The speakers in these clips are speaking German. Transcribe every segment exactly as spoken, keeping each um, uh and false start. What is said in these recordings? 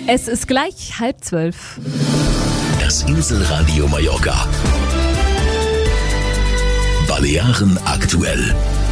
Es ist gleich halb zwölf. Das Inselradio Mallorca. Balearen aktuell.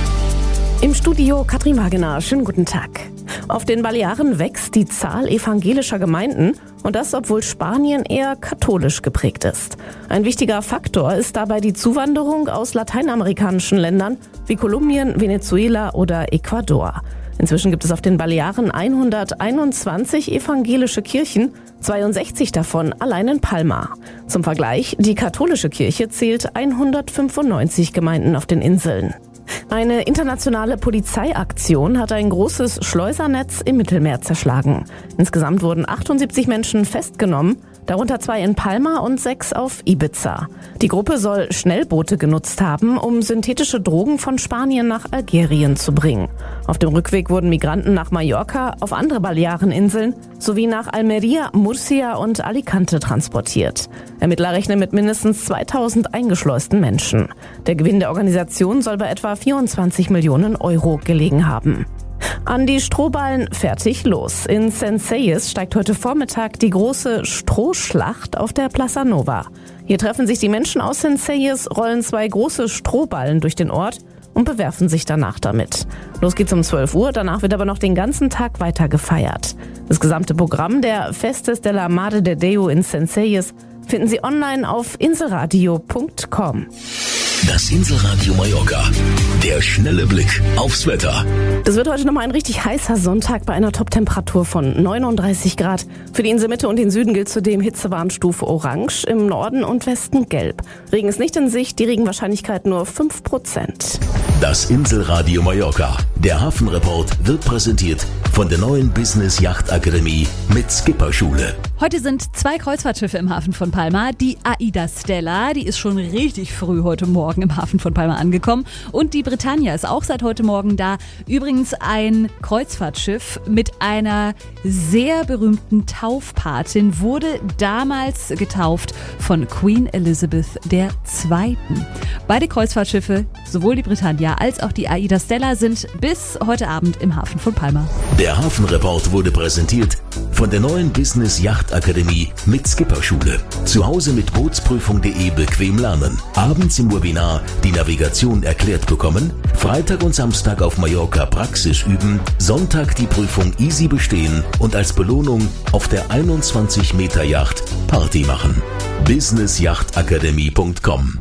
Im Studio Katrin Wagener. Schönen guten Tag. Auf den Balearen wächst die Zahl evangelischer Gemeinden und das, obwohl Spanien eher katholisch geprägt ist. Ein wichtiger Faktor ist dabei die Zuwanderung aus lateinamerikanischen Ländern wie Kolumbien, Venezuela oder Ecuador. Inzwischen gibt es auf den Balearen hunderteinundzwanzig evangelische Kirchen, zweiundsechzig davon allein in Palma. Zum Vergleich, die katholische Kirche zählt hundertfünfundneunzig Gemeinden auf den Inseln. Eine internationale Polizeiaktion hat ein großes Schleusernetz im Mittelmeer zerschlagen. Insgesamt wurden achtundsiebzig Menschen festgenommen, darunter zwei in Palma und sechs auf Ibiza. Die Gruppe soll Schnellboote genutzt haben, um synthetische Drogen von Spanien nach Algerien zu bringen. Auf dem Rückweg wurden Migranten nach Mallorca, auf andere Baleareninseln sowie nach Almeria, Murcia und Alicante transportiert. Ermittler rechnen mit mindestens zweitausend eingeschleusten Menschen. Der Gewinn der Organisation soll bei etwa vierundzwanzig Millionen Euro gelegen haben. An die Strohballen, fertig, los. In Centelles steigt heute Vormittag die große Strohschlacht auf der Plaza Nova. Hier treffen sich die Menschen aus Centelles, rollen zwei große Strohballen durch den Ort und bewerfen sich danach damit. Los geht's um zwölf Uhr, danach wird aber noch den ganzen Tag weiter gefeiert. Das gesamte Programm der Festes de la Madre de Déu in Centelles finden Sie online auf inselradio punkt com. Das Inselradio Mallorca. Der schnelle Blick aufs Wetter. Das wird heute nochmal ein richtig heißer Sonntag bei einer Toptemperatur von neununddreißig Grad. Für die Inselmitte und den Süden gilt zudem Hitzewarnstufe Orange, im Norden und Westen Gelb. Regen ist nicht in Sicht, die Regenwahrscheinlichkeit nur fünf Prozent. Das Inselradio Mallorca. Der Hafenreport wird präsentiert von der neuen Business Yacht Akademie mit Skipperschule. Heute sind zwei Kreuzfahrtschiffe im Hafen von Palma. Die Aida Stella, die ist schon richtig früh heute Morgen im Hafen von Palma angekommen. Und die Britannia ist auch seit heute Morgen da. Übrigens ein Kreuzfahrtschiff mit einer sehr berühmten Taufpatin, wurde damals getauft von Queen Elizabeth der Zweiten. Beide Kreuzfahrtschiffe, sowohl die Britannia als auch die Aida Stella, sind bis heute Abend im Hafen von Palma. Der Hafenreport wurde präsentiert von der neuen Business Yacht Akademie mit Skipperschule. Zu Hause mit Bootsprüfung punkt de bequem lernen. Abends im Webinar die Navigation erklärt bekommen. Freitag und Samstag auf Mallorca Praxis üben. Sonntag die Prüfung easy bestehen und als Belohnung auf der einundzwanzig Meter Yacht Party machen. business yacht akademie punkt com.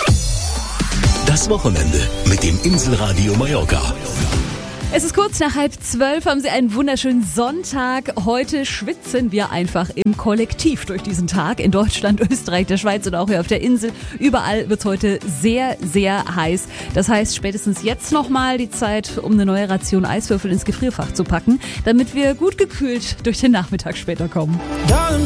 Das Wochenende mit dem Inselradio Mallorca. Es ist kurz nach halb zwölf, haben Sie einen wunderschönen Sonntag. Heute schwitzen wir einfach im Kollektiv durch diesen Tag. In Deutschland, Österreich, der Schweiz und auch hier auf der Insel. Überall wird es heute sehr, sehr heiß. Das heißt, spätestens jetzt nochmal die Zeit, um eine neue Ration Eiswürfel ins Gefrierfach zu packen, damit wir gut gekühlt durch den Nachmittag später kommen.